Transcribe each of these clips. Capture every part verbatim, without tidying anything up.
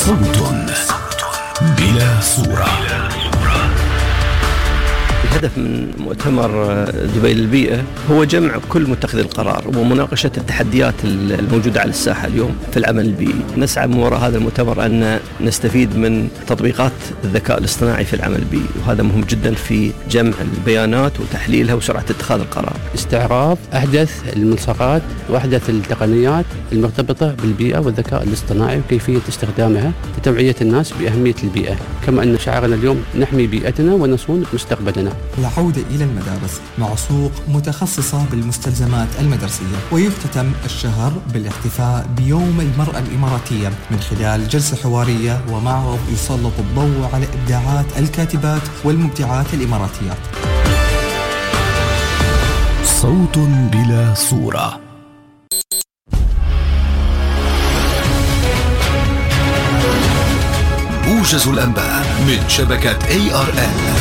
صوت بلا صورة. الهدف من مؤتمر دبي للبيئة هو جمع كل متخذ القرار ومناقشة التحديات الموجودة على الساحة اليوم في العمل البيئي. نسعى من وراء هذا المؤتمر أن نستفيد من تطبيقات الذكاء الاصطناعي في العمل البيئي، وهذا مهم جدا في جمع البيانات وتحليلها وسرعة اتخاذ القرار. استعراض أحدث الملصقات وأحدث التقنيات المرتبطة بالبيئة والذكاء الاصطناعي وكيفية استخدامها لتوعية الناس بأهمية البيئة، كما أن شعارنا اليوم نحمي بيئتنا ونصون مستقبلنا. العودة إلى المدارس مع سوق متخصصة بالمستلزمات المدرسية. ويختتم الشهر بالاحتفاء بيوم المرأة الإماراتية من خلال جلسة حوارية ومعرض يسلط الضوء على إبداعات الكاتبات والمبدعات الإماراتيات. صوت بلا صورة. موجز الأنباء من شبكة إيه آر إل.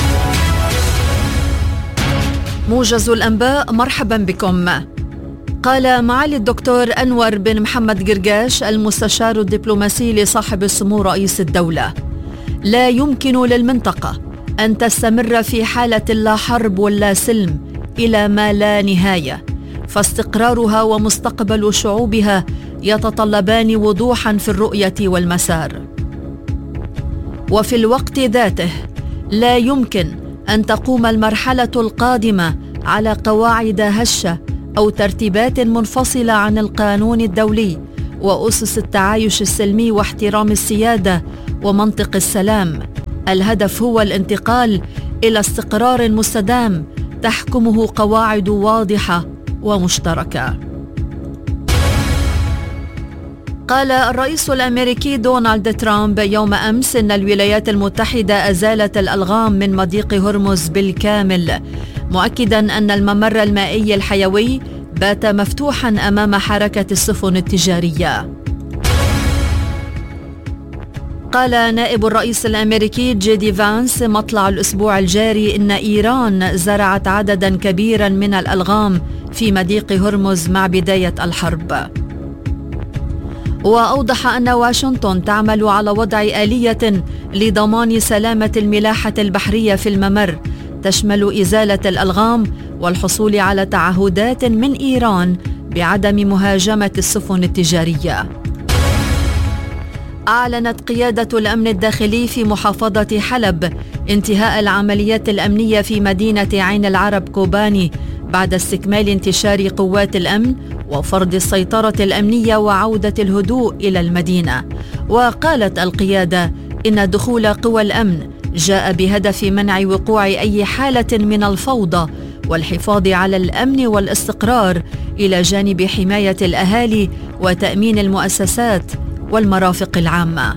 موجز الأنباء، مرحبا بكم. قال معالي الدكتور أنور بن محمد قرقاش المستشار الدبلوماسي لصاحب السمو رئيس الدولة: لا يمكن للمنطقة أن تستمر في حالة لا حرب ولا سلم إلى ما لا نهاية، فاستقرارها ومستقبل شعوبها يتطلبان وضوحا في الرؤية والمسار. وفي الوقت ذاته لا يمكن أن تقوم المرحلة القادمة على قواعد هشة أو ترتيبات منفصلة عن القانون الدولي وأسس التعايش السلمي واحترام السيادة ومنطق السلام. الهدف هو الانتقال إلى استقرار مستدام تحكمه قواعد واضحة ومشتركة. قال الرئيس الأمريكي دونالد ترامب يوم أمس إن الولايات المتحدة أزالت الألغام من مضيق هرمز بالكامل، مؤكداً أن الممر المائي الحيوي بات مفتوحاً أمام حركة السفن التجارية. قال نائب الرئيس الأمريكي جي دي فانس مطلع الأسبوع الجاري إن إيران زرعت عدداً كبيراً من الألغام في مضيق هرمز مع بداية الحرب. وأوضح أن واشنطن تعمل على وضع آلية لضمان سلامة الملاحة البحرية في الممر تشمل إزالة الألغام والحصول على تعهدات من إيران بعدم مهاجمة السفن التجارية. أعلنت قيادة الأمن الداخلي في محافظة حلب انتهاء العمليات الأمنية في مدينة عين العرب كوباني بعد استكمال انتشار قوات الأمن وفرض السيطرة الأمنية وعودة الهدوء إلى المدينة. وقالت القيادة إن دخول قوى الأمن جاء بهدف منع وقوع أي حالة من الفوضى والحفاظ على الأمن والاستقرار إلى جانب حماية الأهالي وتأمين المؤسسات والمرافق العامة.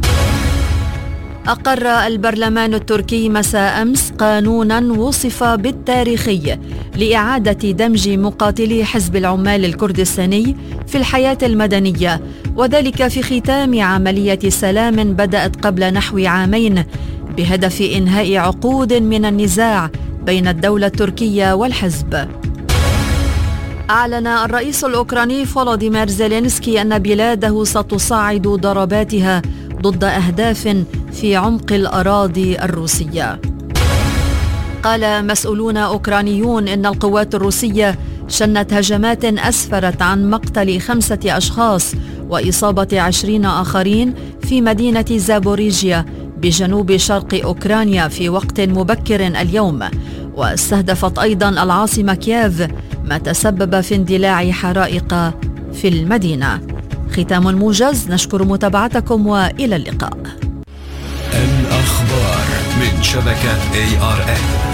أقر البرلمان التركي مساء أمس قانوناً وصف بالتاريخي لإعادة دمج مقاتلي حزب العمال الكردستاني في الحياة المدنية، وذلك في ختام عملية سلام بدأت قبل نحو عامين بهدف إنهاء عقود من النزاع بين الدولة التركية والحزب. أعلن الرئيس الأوكراني فولوديمير زيلينسكي أن بلاده ستصاعد ضرباتها ضد أهداف في عمق الأراضي الروسية. قال مسؤولون أوكرانيون إن القوات الروسية شنت هجمات أسفرت عن مقتل خمسة أشخاص وإصابة عشرين آخرين في مدينة زابوريجيا بجنوب شرق أوكرانيا في وقت مبكر اليوم، واستهدفت أيضا العاصمة كييف ما تسبب في اندلاع حرائق في المدينة. ختام الموجز، نشكر متابعتكم وإلى اللقاء. الأخبار من شبكة إيه آر إل.